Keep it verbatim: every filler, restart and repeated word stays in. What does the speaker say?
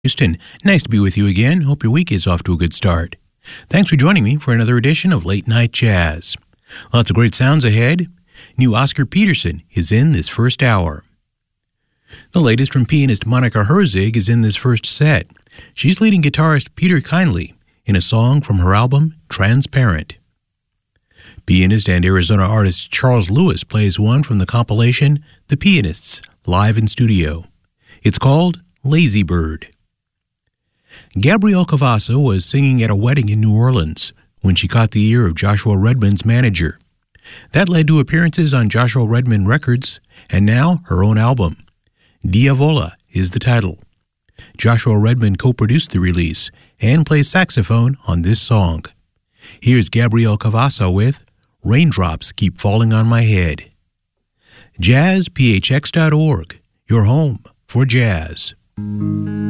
Houston, nice to be with you again. Hope your week is off to a good start. Thanks for joining me for another edition of Late Night Jazz. Lots of great sounds ahead. New Oscar Peterson is in this first hour. The latest from pianist Monica Herzig is in this first set. She's leading guitarist Peter Kindly in a song from her album Transparent. Pianist and Arizona artist Charles Lewis plays one from the compilation The Pianists, Live in Studio. It's called Lazy Bird. Gabrielle Cavassa was singing at a wedding in New Orleans when she caught the ear of Joshua Redman's manager. That led to appearances on Joshua Redman Records, and now her own album. Diavola is the title. Joshua Redman co-produced the release and plays saxophone on this song. Here's Gabrielle Cavassa with Raindrops Keep Falling on My Head. jazz p h x dot org, your home for jazz.